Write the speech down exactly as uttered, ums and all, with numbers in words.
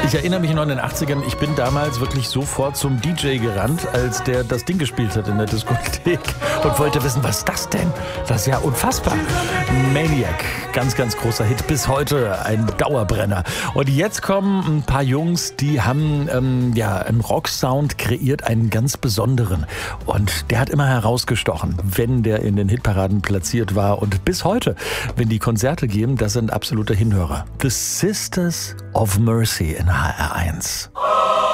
Ich erinnere mich noch in den achtzigern, ich bin damals wirklich sofort zum D J gerannt, als der das Ding gespielt hat in der Diskothek und wollte wissen, was ist das denn? Das ist ja unfassbar. Maniac, ganz, ganz großer Hit, bis heute ein Dauerbrenner. Und jetzt kommen ein paar Jungs, die haben ähm, ja einen Rocksound kreiert, einen ganz besonderen. Und der hat immer herausgestochen, wenn der in den Hitparaden platziert war. Und bis heute, wenn die Konzerte geben, das sind absolute Hinhörer. The Sisters of Mercy in H R eins.